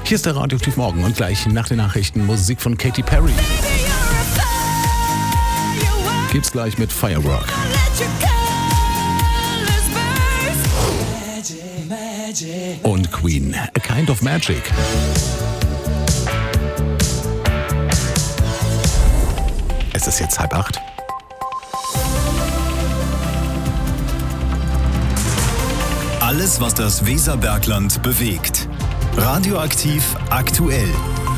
Hier ist der Radioaktiv Morgen und gleich nach den Nachrichten Musik von Katy Perry. Gibt's gleich mit Firework. Und Queen, A Kind of Magic. Es ist jetzt 7:30. Alles, was das Weserbergland bewegt. Radioaktiv aktuell.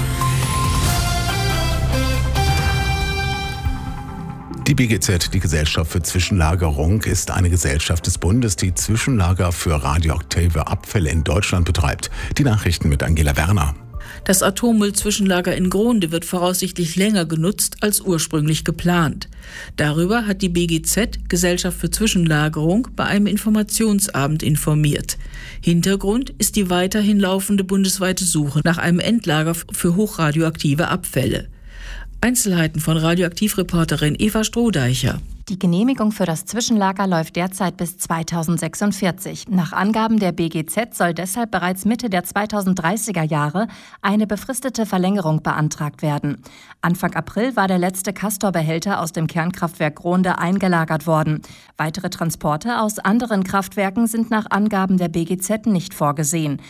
Die BGZ, die Gesellschaft für Zwischenlagerung, ist eine Gesellschaft des Bundes, die Zwischenlager für radioaktive Abfälle in Deutschland betreibt. Die Nachrichten mit Angela Werner. Das Atommüll-Zwischenlager in Grohnde wird voraussichtlich länger genutzt als ursprünglich geplant. Darüber hat die BGZ, Gesellschaft für Zwischenlagerung, bei einem Informationsabend informiert. Hintergrund ist die weiterhin laufende bundesweite Suche nach einem Endlager für hochradioaktive Abfälle. Einzelheiten von Radioaktivreporterin Eva Strohdeicher. Die Genehmigung für das Zwischenlager läuft derzeit bis 2046. Nach Angaben der BGZ soll deshalb bereits Mitte der 2030er Jahre eine befristete Verlängerung beantragt werden. Anfang April war der letzte Castor-Behälter aus dem Kernkraftwerk Grohnde eingelagert worden. Weitere Transporte aus anderen Kraftwerken sind nach Angaben der BGZ nicht vorgesehen.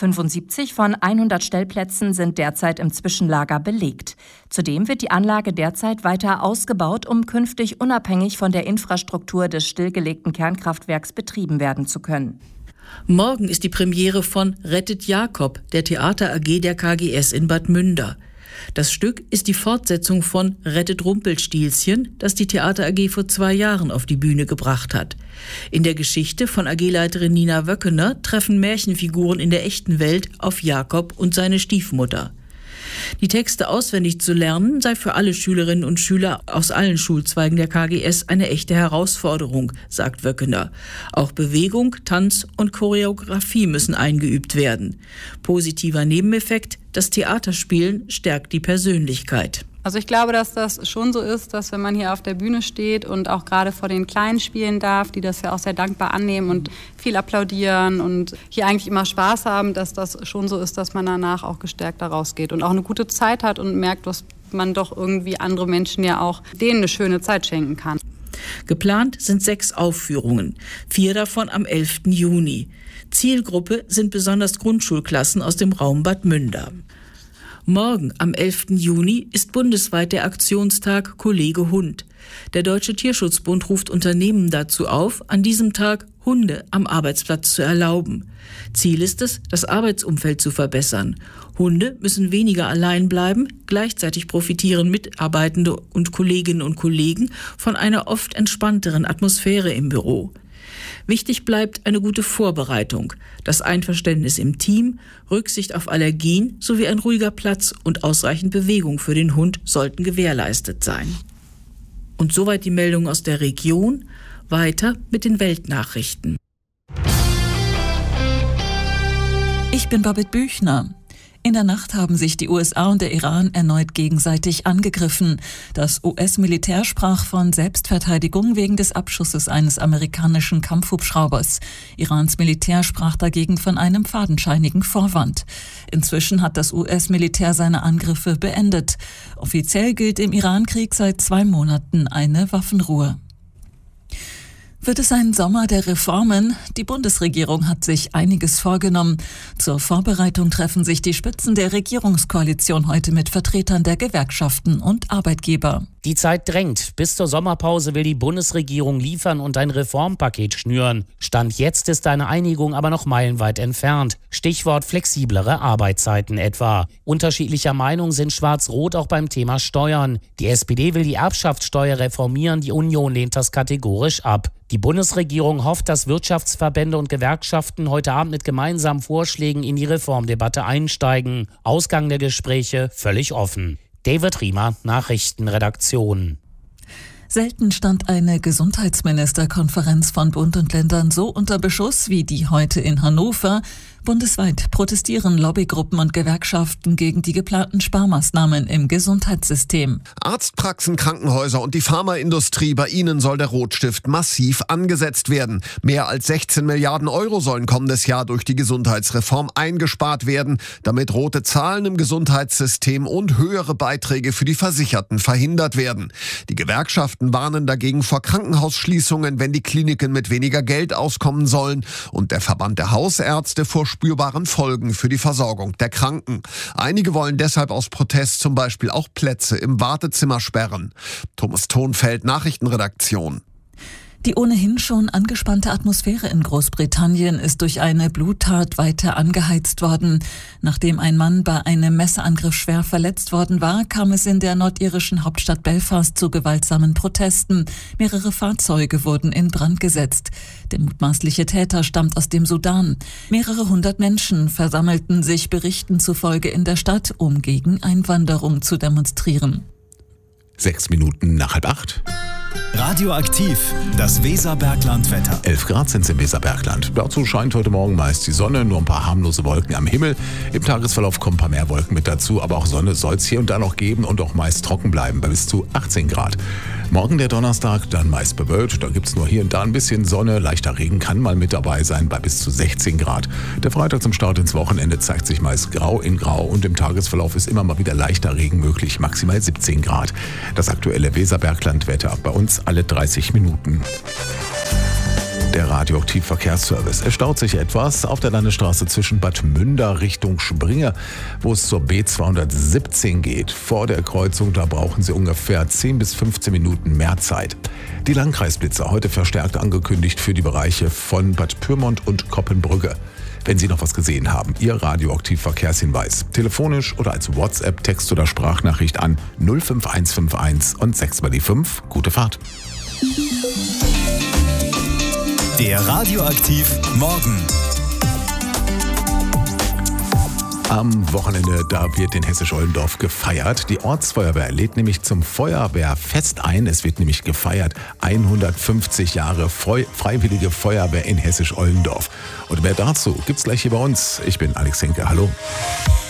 75 von 100 Stellplätzen sind derzeit im Zwischenlager belegt. Zudem wird die Anlage derzeit weiter ausgebaut, um künftig unabhängig von der Infrastruktur des stillgelegten Kernkraftwerks betrieben werden zu können. Morgen ist die Premiere von Rettet Jakob, der Theater AG der KGS in Bad Münder. Das Stück ist die Fortsetzung von Rettet Rumpelstilzchen, das die Theater AG vor 2 Jahren auf die Bühne gebracht hat. In der Geschichte von AG-Leiterin Nina Wöckener treffen Märchenfiguren in der echten Welt auf Jakob und seine Stiefmutter. Die Texte auswendig zu lernen, sei für alle Schülerinnen und Schüler aus allen Schulzweigen der KGS eine echte Herausforderung, sagt Wöckener. Auch Bewegung, Tanz und Choreografie müssen eingeübt werden. Positiver Nebeneffekt: das Theaterspielen stärkt die Persönlichkeit. Also ich glaube, dass das schon so ist, dass wenn man hier auf der Bühne steht und auch gerade vor den Kleinen spielen darf, die das ja auch sehr dankbar annehmen und viel applaudieren und hier eigentlich immer Spaß haben, dass das schon so ist, dass man danach auch gestärkt da rausgeht und auch eine gute Zeit hat und merkt, dass man doch irgendwie andere Menschen ja auch denen eine schöne Zeit schenken kann. Geplant sind 6 Aufführungen, 4 davon am 11. Juni. Zielgruppe sind besonders Grundschulklassen aus dem Raum Bad Münder. Morgen, am 11. Juni, ist bundesweit der Aktionstag Kollege Hund. Der Deutsche Tierschutzbund ruft Unternehmen dazu auf, an diesem Tag Hunde am Arbeitsplatz zu erlauben. Ziel ist es, das Arbeitsumfeld zu verbessern. Hunde müssen weniger allein bleiben, gleichzeitig profitieren Mitarbeitende und Kolleginnen und Kollegen von einer oft entspannteren Atmosphäre im Büro. Wichtig bleibt eine gute Vorbereitung, das Einverständnis im Team, Rücksicht auf Allergien sowie ein ruhiger Platz und ausreichend Bewegung für den Hund sollten gewährleistet sein. Und soweit die Meldung aus der Region. Weiter mit den Weltnachrichten. Ich bin Babette Büchner. In der Nacht haben sich die USA und der Iran erneut gegenseitig angegriffen. Das US-Militär sprach von Selbstverteidigung wegen des Abschusses eines amerikanischen Kampfhubschraubers. Irans Militär sprach dagegen von einem fadenscheinigen Vorwand. Inzwischen hat das US-Militär seine Angriffe beendet. Offiziell gilt im Iran-Krieg seit 2 Monaten eine Waffenruhe. Wird es ein Sommer der Reformen? Die Bundesregierung hat sich einiges vorgenommen. Zur Vorbereitung treffen sich die Spitzen der Regierungskoalition heute mit Vertretern der Gewerkschaften und Arbeitgeber. Die Zeit drängt. Bis zur Sommerpause will die Bundesregierung liefern und ein Reformpaket schnüren. Stand jetzt ist eine Einigung aber noch meilenweit entfernt. Stichwort flexiblere Arbeitszeiten etwa. Unterschiedlicher Meinung sind Schwarz-Rot auch beim Thema Steuern. Die SPD will die Erbschaftssteuer reformieren, die Union lehnt das kategorisch ab. Die Bundesregierung hofft, dass Wirtschaftsverbände und Gewerkschaften heute Abend mit gemeinsamen Vorschlägen in die Reformdebatte einsteigen. Ausgang der Gespräche völlig offen. David Riemer, Nachrichtenredaktion. Selten stand eine Gesundheitsministerkonferenz von Bund und Ländern so unter Beschuss wie die heute in Hannover. Bundesweit protestieren Lobbygruppen und Gewerkschaften gegen die geplanten Sparmaßnahmen im Gesundheitssystem. Arztpraxen, Krankenhäuser und die Pharmaindustrie, bei ihnen soll der Rotstift massiv angesetzt werden. Mehr als 16 Milliarden Euro sollen kommendes Jahr durch die Gesundheitsreform eingespart werden, damit rote Zahlen im Gesundheitssystem und höhere Beiträge für die Versicherten verhindert werden. Die Gewerkschaften warnen dagegen vor Krankenhausschließungen, wenn die Kliniken mit weniger Geld auskommen sollen, und der Verband der Hausärzte vor spürbaren Folgen für die Versorgung der Kranken. Einige wollen deshalb aus Protest zum Beispiel auch Plätze im Wartezimmer sperren. Thomas Thonfeld, Nachrichtenredaktion. Die ohnehin schon angespannte Atmosphäre in Großbritannien ist durch eine Bluttat weiter angeheizt worden. Nachdem ein Mann bei einem Messerangriff schwer verletzt worden war, kam es in der nordirischen Hauptstadt Belfast zu gewaltsamen Protesten. Mehrere Fahrzeuge wurden in Brand gesetzt. Der mutmaßliche Täter stammt aus dem Sudan. Mehrere hundert Menschen versammelten sich Berichten zufolge in der Stadt, um gegen Einwanderung zu demonstrieren. 6 Minuten nach 7:30. Radioaktiv, das Weserbergland-Wetter. 11 Grad sind es im Weserbergland. Dazu scheint heute Morgen meist die Sonne, nur ein paar harmlose Wolken am Himmel. Im Tagesverlauf kommen ein paar mehr Wolken mit dazu, aber auch Sonne soll es hier und da noch geben und auch meist trocken bleiben bei bis zu 18 Grad. Morgen der Donnerstag, dann meist bewölkt, da gibt es nur hier und da ein bisschen Sonne, leichter Regen kann mal mit dabei sein bei bis zu 16 Grad. Der Freitag zum Start ins Wochenende zeigt sich meist grau in grau und im Tagesverlauf ist immer mal wieder leichter Regen möglich, maximal 17 Grad. Das aktuelle Weserbergland-Wetter bei uns alle 30 Minuten. Der Radioaktiv-Verkehrsservice. Es staut sich etwas auf der Landesstraße zwischen Bad Münder Richtung Springe, wo es zur B217 geht. Vor der Kreuzung, da brauchen Sie ungefähr 10 bis 15 Minuten mehr Zeit. Die Landkreisblitzer heute verstärkt angekündigt für die Bereiche von Bad Pyrmont und Koppenbrügge. Wenn Sie noch was gesehen haben, Ihr Radioaktiv-Verkehrshinweis. Telefonisch oder als WhatsApp, Text oder Sprachnachricht an 05151 und 6 mal die 5. Gute Fahrt. Der Radioaktiv Morgen. Am Wochenende, da wird in Hessisch-Oldendorf gefeiert. Die Ortsfeuerwehr lädt nämlich zum Feuerwehrfest ein. Es wird nämlich gefeiert 150 Jahre Freiwillige Feuerwehr in Hessisch-Oldendorf. Und mehr dazu gibt's gleich hier bei uns. Ich bin Alex Henke. Hallo.